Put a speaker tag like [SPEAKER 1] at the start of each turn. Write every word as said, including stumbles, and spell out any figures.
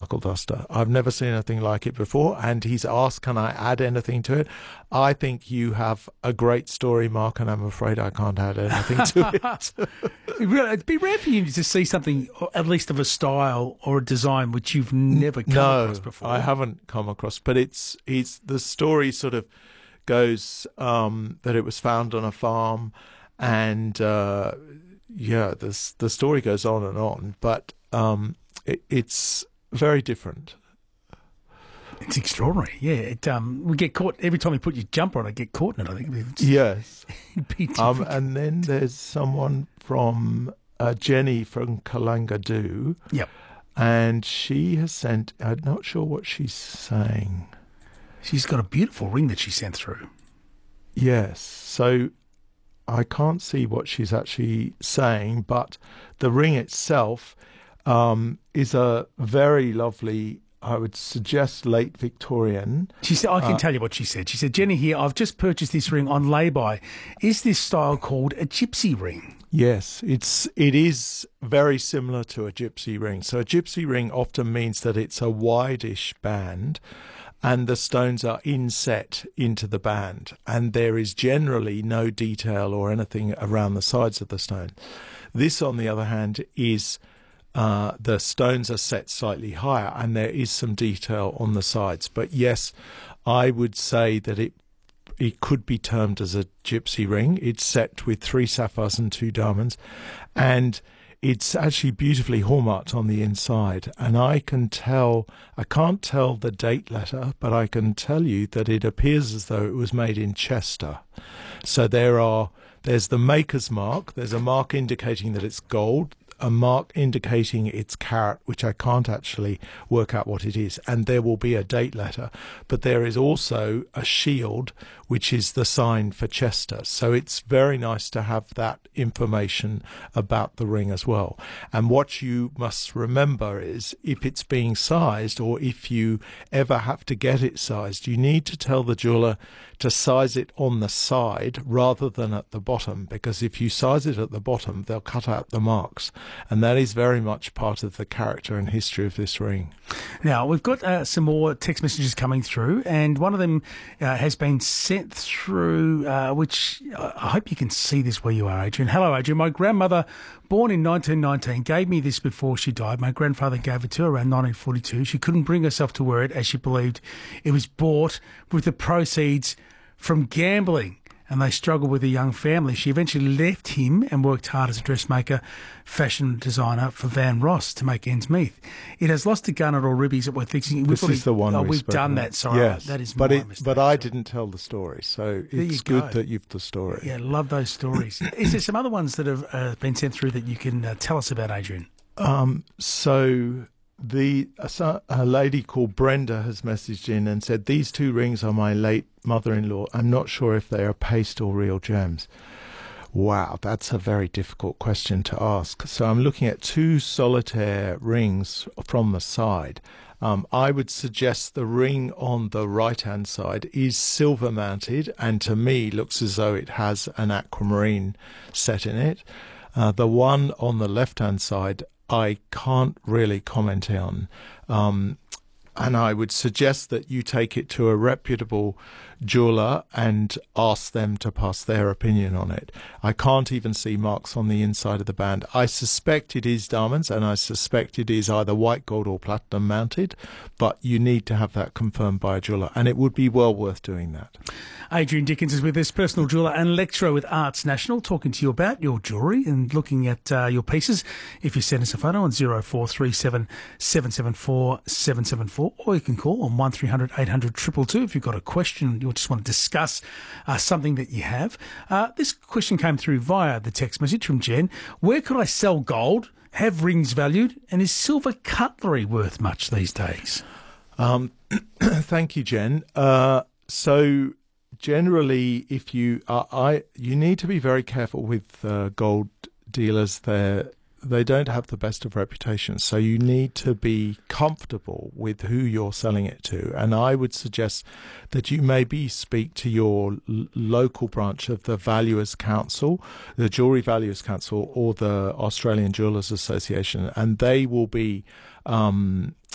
[SPEAKER 1] knuckle duster. I've never seen anything like it before, and he's asked, can I add anything to it? I think you have a great story, Mark, and I'm afraid I can't add anything to it.
[SPEAKER 2] It'd be rare for you to see something, at least of a style or a design, which you've never come
[SPEAKER 1] no,
[SPEAKER 2] across before.
[SPEAKER 1] I haven't come across, but it's it's the story sort of goes um, that it was found on a farm, and uh, yeah, this the story goes on and on, but um, it, it's very different.
[SPEAKER 2] It's extraordinary, yeah. It, um, we get caught every time we put your jumper on. I get caught in it. I think. It's,
[SPEAKER 1] yes.
[SPEAKER 2] um,
[SPEAKER 1] and then there's someone from uh, Jenny from Kalangadoo.
[SPEAKER 2] Yep.
[SPEAKER 1] And she has sent. I'm not sure what she's saying.
[SPEAKER 2] She's got a beautiful ring that she sent through.
[SPEAKER 1] Yes. So I can't see what she's actually saying, but the ring itself um, is a very lovely, I would suggest, late Victorian.
[SPEAKER 2] She said, I can
[SPEAKER 1] uh,
[SPEAKER 2] tell you what she said. She said, Jenny here, I've just purchased this ring on lay-by. Is this style called a gypsy ring?
[SPEAKER 1] Yes, it's it is very similar to a gypsy ring. So a gypsy ring often means that it's a wide-ish band, and the stones are inset into the band, and there is generally no detail or anything around the sides of the stone. This, on the other hand, is uh, the stones are set slightly higher, and there is some detail on the sides. But yes, I would say that it it could be termed as a gypsy ring. It's set with three sapphires and two diamonds, and it's actually beautifully hallmarked on the inside. And I can tell, I can't tell the date letter, but I can tell you that it appears as though it was made in Chester. So there are, there's the maker's mark, there's a mark indicating that it's gold, a mark indicating it's carat, which I can't actually work out what it is, and there will be a date letter. But there is also a shield, which is the sign for Chester. So it's very nice to have that information about the ring as well. And what you must remember is, if it's being sized, or if you ever have to get it sized, you need to tell the jeweller to size it on the side rather than at the bottom, because if you size it at the bottom, they'll cut out the marks. And that is very much part of the character and history of this ring.
[SPEAKER 2] Now, we've got uh, some more text messages coming through, and one of them uh, has been sent through, uh, which uh, I hope you can see this where you are, Adrian. Hello, Adrian. My grandmother, born in nineteen nineteen, gave me this before she died. My grandfather gave it to her around nineteen forty-two. She couldn't bring herself to wear it, as she believed it was bought with the proceeds from gambling, and they struggled with a young family. She eventually left him and worked hard as a dressmaker, fashion designer for Van Ross to make ends meet. It has lost a garnet or rubies that we're thinking.
[SPEAKER 1] This is the one
[SPEAKER 2] oh,
[SPEAKER 1] we've,
[SPEAKER 2] we've done
[SPEAKER 1] about.
[SPEAKER 2] that. Sorry,
[SPEAKER 1] yes,
[SPEAKER 2] that is
[SPEAKER 1] but
[SPEAKER 2] my
[SPEAKER 1] it,
[SPEAKER 2] mistake.
[SPEAKER 1] But I
[SPEAKER 2] sorry.
[SPEAKER 1] didn't tell the story, so
[SPEAKER 2] There
[SPEAKER 1] it's
[SPEAKER 2] you
[SPEAKER 1] good
[SPEAKER 2] go.
[SPEAKER 1] that you've the story.
[SPEAKER 2] Yeah, love those stories. Is there some other ones that have uh, been sent through that you can uh, tell us about, Adrian?
[SPEAKER 1] Um, so the a, a lady called Brenda has messaged in and said, these two rings are my late mother-in-law. I'm not sure if they are paste or real gems. Wow, that's a very difficult question to ask. So I'm looking at two solitaire rings from the side. Um, I would suggest the ring on the right-hand side is silver mounted, and to me looks as though it has an aquamarine set in it. Uh, the one on the left-hand side I can't really comment on. Um, and I would suggest that you take it to a reputable jeweller and ask them to pass their opinion on it. I can't even see marks on the inside of the band. I suspect it is diamonds, and I suspect it is either white gold or platinum mounted, but you need to have that confirmed by a jeweller, and it would be well worth doing that.
[SPEAKER 2] Adrian Dickens is with us, personal jeweller and lecturer with Arts National, talking to you about your jewellery and looking at uh, your pieces. If you send us a photo on zero four three seven, seven seven four, seven seven four, or you can call on one three hundred, eight hundred, two two two if you've got a question you just want to discuss uh, something that you have. Uh, this question came through via the text message from Jen. Where could I sell gold, have rings valued, and is silver cutlery worth much these days?
[SPEAKER 1] Um, thank you, Jen. Uh, so generally, if you are, I, you need to be very careful with uh, gold dealers. They're they don't have the best of reputations, so you need to be comfortable with who you're selling it to. And I would suggest that you maybe speak to your l- local branch of the Valuers Council, the Jewellery Valuers Council, or the Australian Jewellers Association, and they will be um,